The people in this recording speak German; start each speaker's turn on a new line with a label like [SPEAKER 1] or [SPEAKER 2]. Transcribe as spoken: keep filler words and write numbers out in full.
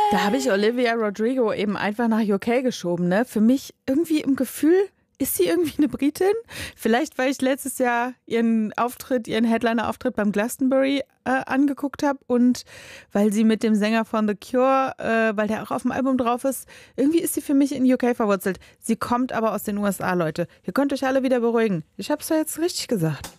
[SPEAKER 1] Da habe ich Olivia Rodrigo eben einfach nach U K geschoben. Ne? Für mich irgendwie im Gefühl, ist sie irgendwie eine Britin? Vielleicht, weil ich letztes Jahr ihren Auftritt, ihren Headliner-Auftritt beim Glastonbury äh, angeguckt habe und weil sie mit dem Sänger von The Cure, äh, weil der auch auf dem Album drauf ist, irgendwie ist sie für mich in U K verwurzelt. Sie kommt aber aus den U S A, Leute. Ihr könnt euch alle wieder beruhigen. Ich habe es ja jetzt richtig gesagt.